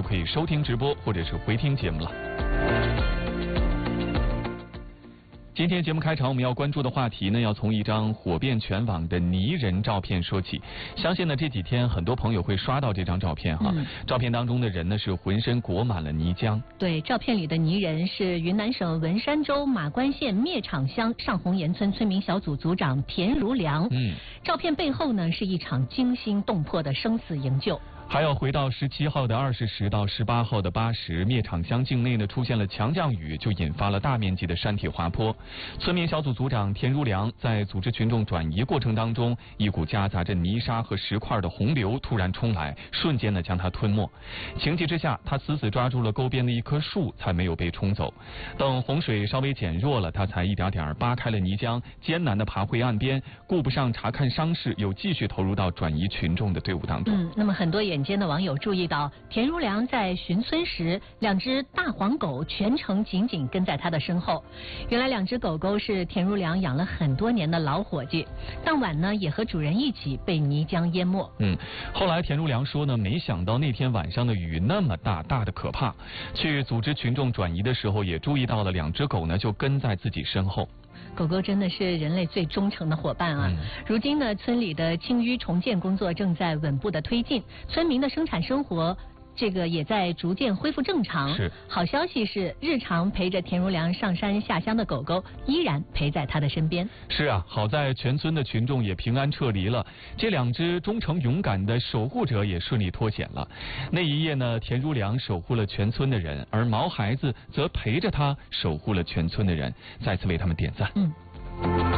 可以收听直播或者是回听节目了。今天节目开场我们要关注的话题呢，要从一张火遍全网的泥人照片说起。相信呢这几天很多朋友会刷到这张照片哈。照片当中的人呢是浑身裹满了泥浆。 对，照片里的泥人是云南省文山州马关县灭场乡上红岩村村民小组组长田如良。照片背后呢是一场惊心动魄的生死营救。 还要回到17号的20时到18号的8时，灭场乡境内呢出现了强降雨，就引发了大面积的山体滑坡。村民小组组长田如良在组织群众转移过程当中，一股夹杂着泥沙和石块的洪流突然冲来，瞬间呢将他吞没。情急之下，他死死抓住了沟边的一棵树，才没有被冲走。等洪水稍微减弱了，他才一点点扒开了泥浆，艰难地爬回岸边，顾不上查看伤势，又继续投入到转移群众的队伍当中。 那么很多眼尖的网友注意到，田如良在巡村时，2只大黄狗全程紧紧跟在他的身后。原来2只狗狗是田如良养了很多年的老伙计，当晚呢也和主人一起被泥浆淹没。 后来田如良说呢，没想到那天晚上的雨那么大，大的可怕。去组织群众转移的时候，也注意到了2只狗呢就跟在自己身后。 狗狗真的是人类最忠诚的伙伴啊！如今呢，村里的清淤重建工作正在稳步的推进，村民的生产生活也在逐渐恢复正常。好消息是，日常陪着田如良上山下乡的狗狗依然陪在他的身边。 是啊，好在全村的群众也平安撤离了，这2只忠诚勇敢的守护者也顺利脱险了。那一夜呢，田如良守护了全村的人，而毛孩子则陪着他守护了全村的人，再次为他们点赞。